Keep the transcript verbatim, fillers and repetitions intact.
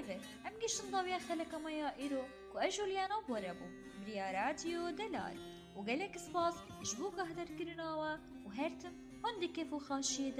هەرێڤێ ئەم گەشتن داویە خەلەکەمەیە ئێرۆ کو ئەژۆلیانە بۆرەبوو بریا رادیۆ دەلال و گەلێک سپاس ji bo guhdarkirinawe û hertim hondê kef û xaşiyê